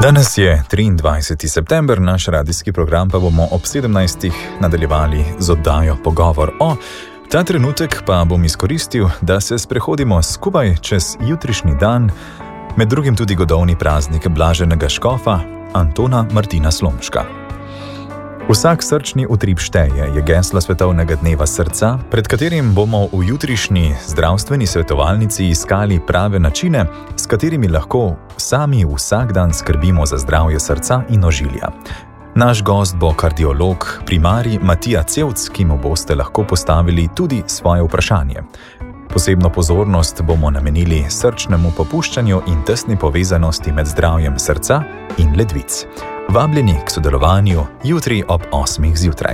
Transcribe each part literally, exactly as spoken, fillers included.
Danes je triindvajseti september, naš radijski program pa bomo ob sedemnajstih nadaljevali z oddajo Pogovor o. Ta trenutek pa bom izkoristil, da se sprehodimo skupaj čez jutrišnji dan, med drugim tudi godovni praznik blaženega škofa Antona Martina Slomška. Vsak srčni utrip šteje je geslo Svetovnega dneva srca, pred katerim bomo v jutrišnji zdravstveni svetovalnici iskali prave načine, s katerimi lahko sami vsak dan skrbimo za zdravje srca in ožilja. Naš gost bo kardiolog primarij Matija Cevc, ki mu boste lahko postavili tudi svoje vprašanje. Posebno pozornost bomo namenili srčnemu popuščanju in tesni povezanosti med zdravjem srca in ledvic. Vabljeni k sodelovanju jutri ob osmih zjutraj.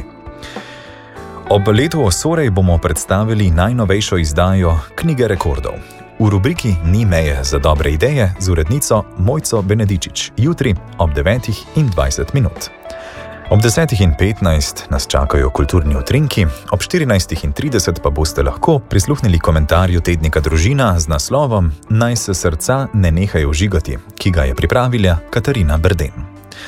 Ob letu Osorej bomo predstavili najnovejšo izdajo Knjige rekordov. V rubriki Ni meje za dobre ideje z urednico Mojco Benedičič jutri ob devetih in dvajset minut. Ob desetih in petnajst nas čakajo kulturni utrinki, ob štirinajstih in trideset pa boste lahko prisluhnili komentarju tednika Družina z naslovom Naj se srca ne nehajo žigati, ki ga je pripravila Katarina Berden.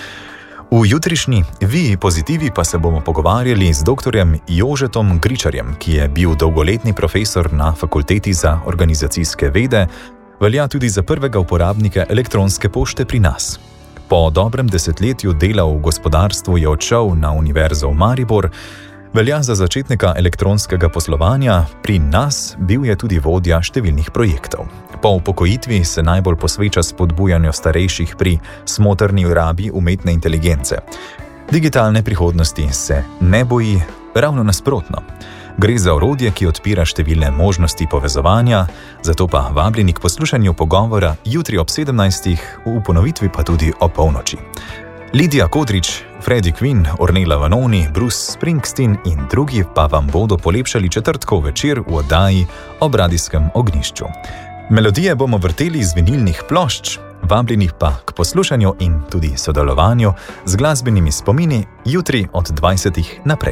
V jutrišnji Viji pozitivi pa se bomo pogovarjali z doktorjem Jožetom Gričarjem, ki je bil dolgoletni profesor na Fakulteti za organizacijske vede, velja tudi za prvega uporabnika elektronske pošte pri nas. Po dobrem desetletju dela v gospodarstvu je odšel na Univerzo v Maribor, velja za začetnika elektronskega poslovanja, pri nas bil je tudi vodja številnih projektov. Po upokojitvi se najbolj posveča spodbujanju starejših pri smotrni rabi umetne inteligence. Digitalne prihodnosti se ne boji, ravno nasprotno. Gre za orodje, ki odpira številne možnosti povezovanja, zato pa vabljeni k poslušanju pogovora jutri ob sedemnajstih, v ponovitvi pa tudi ob polnoči. Lidija Kodrič, Freddie Quinn, Ornella Vanoni, Bruce Springsteen in drugi pa vam bodo polepšali četrtkov večer v oddaji ob radijskem ognjišču. Melodije bomo vrteli iz vinilnih plošč, vabljenih pa k poslušanju in tudi sodelovanju z glasbenimi spomini jutri od dvajsetih naprej.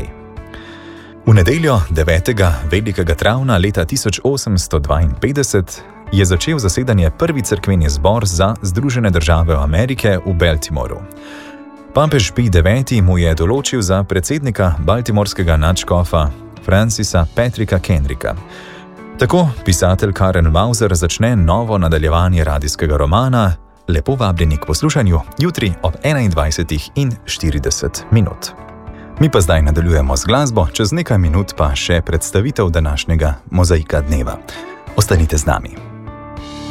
V nedeljo devetega velikega travna leta tisoč osemsto dvainpetdeset je začel zasedanje prvi cerkveni zbor za Združene države Amerike v Baltimoru. Papež Pij deveti mu je določil za predsednika baltimorskega nadškofa Francisa Patricka Kenricka. Tako pisatelj Karen Mauser začne novo nadaljevanje radijskega romana. Lepo vabljeni k poslušanju jutri ob enaindvajsetih in štirideset minut. Mi pa zdaj nadaljujemo z glasbo, čez nekaj minut pa še predstavitev današnjega mozaika dneva. Ostanite z nami.